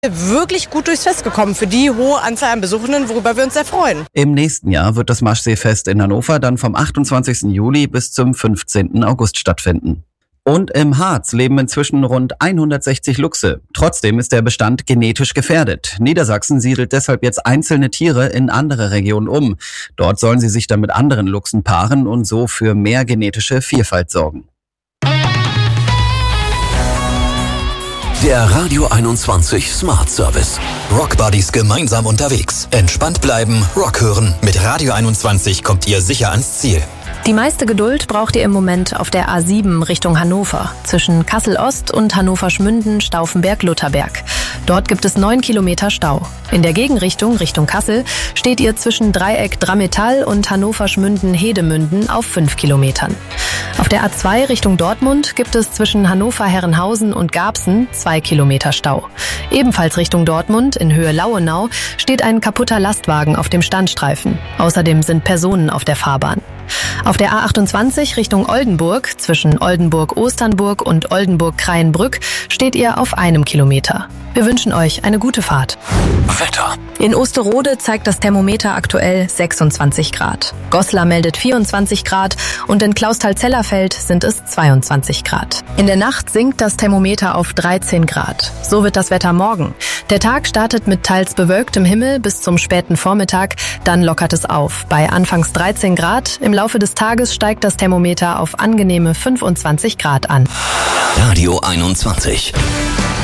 Wirklich gut durchs Fest gekommen für die hohe Anzahl an Besuchenden, worüber wir uns sehr freuen. Im nächsten Jahr wird das Maschseefest in Hannover dann vom 28. Juli bis zum 15. August stattfinden. Und im Harz leben inzwischen rund 160 Luchse. Trotzdem ist der Bestand genetisch gefährdet. Niedersachsen siedelt deshalb jetzt einzelne Tiere in andere Regionen um. Dort sollen sie sich dann mit anderen Luchsen paaren und so für mehr genetische Vielfalt sorgen. Der Radio 21 Smart Service. Rock Buddies gemeinsam unterwegs. Entspannt bleiben, Rock hören. Mit Radio 21 kommt ihr sicher ans Ziel. Die meiste Geduld braucht ihr im Moment auf der A7 Richtung Hannover, zwischen Kassel-Ost und Hannover-Schmünden-Stauffenberg-Lutherberg. Dort gibt es 9 Kilometer Stau. In der Gegenrichtung, Richtung Kassel, steht ihr zwischen Dreieck Drammetall und Hannover-Schmünden-Hedemünden auf 5 Kilometern. Auf der A2 Richtung Dortmund gibt es zwischen Hannover-Herrenhausen und Garbsen 2 Kilometer Stau. Ebenfalls Richtung Dortmund, in Höhe Lauenau, steht ein kaputter Lastwagen auf dem Standstreifen. Außerdem sind Personen auf der Fahrbahn. Auf der A28 Richtung Oldenburg, zwischen Oldenburg-Osternburg und Oldenburg-Kreienbrück, steht ihr auf 1 Kilometer. Wir wünschen euch eine gute Fahrt. Wetter. In Osterode zeigt das Thermometer aktuell 26 Grad. Goslar meldet 24 Grad und in Clausthal-Zellerfeld sind es 22 Grad. In der Nacht sinkt das Thermometer auf 13 Grad. So wird das Wetter morgen. Der Tag startet mit teils bewölktem Himmel bis zum späten Vormittag, dann lockert es auf. Bei anfangs 13 Grad, im Laufe des Tages steigt das Thermometer auf angenehme 25 Grad an. Radio 21.